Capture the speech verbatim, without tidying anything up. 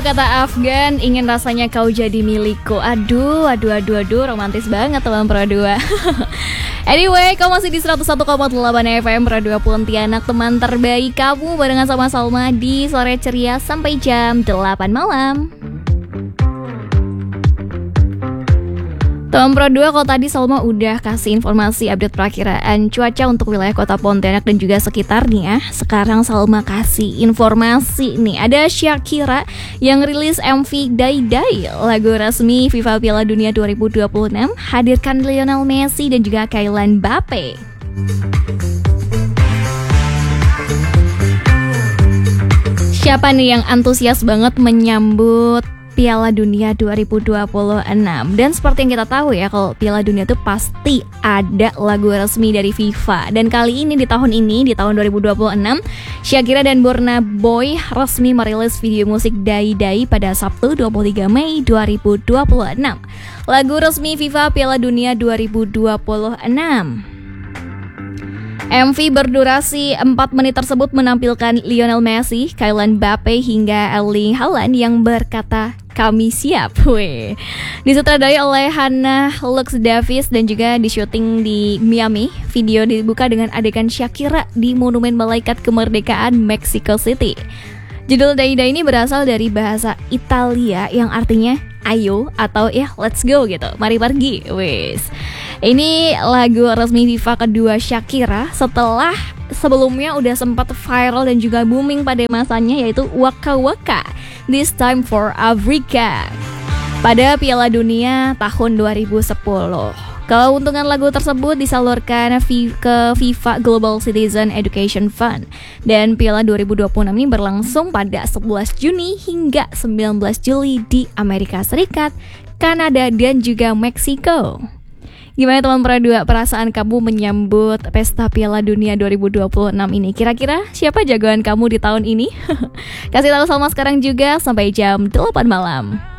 kata Afgan, ingin rasanya kau jadi milikku. Aduh, aduh, aduh, aduh, romantis banget teman Pro dua. Anyway, kau masih di seratus satu koma delapan F M Pro dua Pontianak, teman terbaik kamu, barengan sama Salma di sore ceria sampai jam delapan malam. Teman Pro dua, kalau tadi Salma udah kasih informasi update perakiraan cuaca untuk wilayah kota Pontianak dan juga sekitarnya. Sekarang Salma kasih informasi nih, ada Shakira yang rilis M V Die Die, lagu resmi FIFA Piala Dunia dua ribu dua puluh enam, hadirkan Lionel Messi dan juga Kylian Mbappe. Siapa nih yang antusias banget menyambut Piala Dunia dua ribu dua puluh enam? Dan seperti yang kita tahu ya, kalau Piala Dunia itu pasti ada lagu resmi dari FIFA. Dan kali ini di tahun ini, di tahun dua ribu dua puluh enam, Shakira dan Burna Boy resmi merilis video musik Die Die pada Sabtu dua puluh tiga Mei dua ribu dua puluh enam. Lagu resmi FIFA Piala Dunia dua ribu dua puluh enam. M V berdurasi empat menit tersebut menampilkan Lionel Messi, Kylian Mbappe hingga Erling Haaland yang berkata, "Kami siap." Weh. Disutradarai oleh Hannah Lux Davis dan juga disyuting di Miami. Video dibuka dengan adegan Shakira di Monumen Malaikat Kemerdekaan Mexico City. Judul Die Die ini berasal dari bahasa Italia yang artinya ayo atau ya let's go gitu, mari pergi. Wes. Ini lagu resmi FIFA kedua Shakira setelah sebelumnya udah sempat viral dan juga booming pada masanya, yaitu Waka Waka, This Time for Africa, pada Piala Dunia tahun dua ribu sepuluh. Keuntungan lagu tersebut disalurkan ke FIFA Global Citizen Education Fund. Dan Piala dua ribu dua puluh enam ini berlangsung pada sebelas Juni hingga sembilan belas Juli di Amerika Serikat, Kanada, dan juga Meksiko. Gimana teman Pro dua, perasaan kamu menyambut pesta Piala Dunia dua ribu dua puluh enam ini? Kira-kira siapa jagoan kamu di tahun ini? Kasih tahu Salma sekarang juga, sampai jam delapan malam.